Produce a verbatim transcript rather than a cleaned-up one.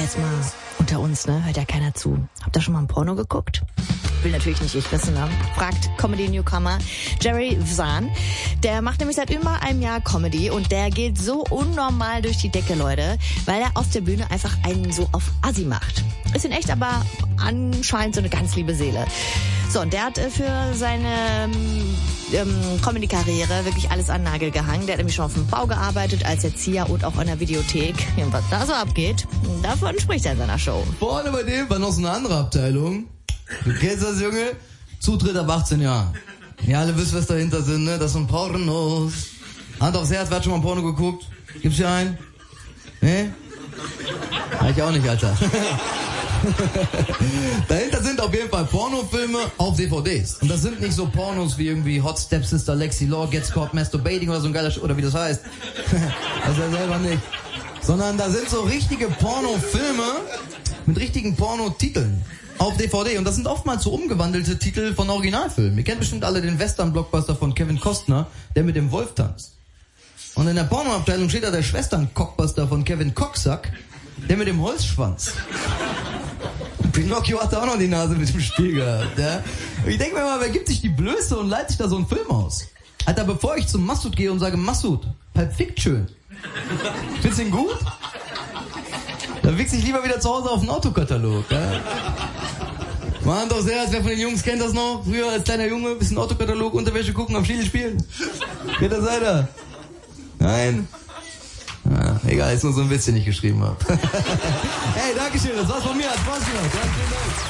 jetzt mal unter uns, ne? Hört ja keiner zu. Habt ihr schon mal ein Porno geguckt? Will natürlich nicht ich wissen, ne? Fragt Comedy-Newcomer Jerry Zahn. Der macht nämlich seit über einem Jahr Comedy und der geht so unnormal durch die Decke, Leute, weil er auf der Bühne einfach einen so auf Assi macht. Ist in echt aber anscheinend so eine ganz liebe Seele. So, und der hat äh, für seine ähm, Comedy-Karriere wirklich alles an den Nagel gehangen. Der hat nämlich schon auf dem Bau gearbeitet, als Erzieher und auch an der Videothek. Und was da so abgeht, davon spricht er in seiner Show. Vorne bei dem war noch so eine andere Abteilung. Du kennst das, Junge? Zutritt ab achtzehn Jahren. Ja, alle wissen, was dahinter sind, ne? Das sind Pornos. Hand aufs Herz, wer hat schon mal Porno geguckt? Gibt's hier einen? Ne? Ja, ich auch nicht, Alter. Dahinter sind auf jeden Fall Pornofilme auf D V Ds. Und das sind nicht so Pornos wie irgendwie Hot Stepsister Lexi Law Gets Caught Masturbating oder so ein geiler Sch- oder wie das heißt. Das ist ja selber nicht. Sondern da sind so richtige Pornofilme mit richtigen Pornotiteln auf D V D. Und das sind oftmals so umgewandelte Titel von Originalfilmen. Ihr kennt bestimmt alle den Western-Blockbuster von Kevin Costner, der mit dem Wolf tanzt. Und in der Pornoabteilung steht da der Schwestern-Cockbuster von Kevin Cocksack, der mit dem Holzschwanz. Pinocchio hatte auch noch die Nase mit dem Spiel gehabt, ja. Und ich denke mir mal, wer gibt sich die Blöße und leitet sich da so einen Film aus? Alter, bevor ich zum Massoud gehe und sage, Massoud, Pulp Fiction, findest du ihn gut? Dann wichse ich lieber wieder zu Hause auf den Autokatalog, ja. Mann, doch sehr, als wer von den Jungs kennt das noch? Früher als kleiner Junge, bisschen Autokatalog, Unterwäsche gucken, auf Schiele spielen. Kennt das einer? Nein? Ja, egal, ist nur so ein Witz, den ich geschrieben habe. Hey, Dankeschön, das war's von mir. Hat Spaß gemacht. Ja, vielen Dank.